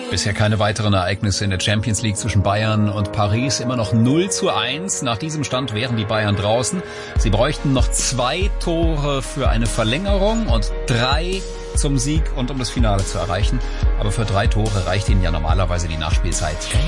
Bisher keine weiteren Ereignisse in der Champions League zwischen Bayern und Paris. Immer noch 0:1. Nach diesem Stand wären die Bayern draußen. Sie bräuchten noch 2 Tore für eine Verlängerung und 3 zum Sieg und um das Finale zu erreichen. Aber für 3 Tore reicht ihnen ja normalerweise die Nachspielzeit.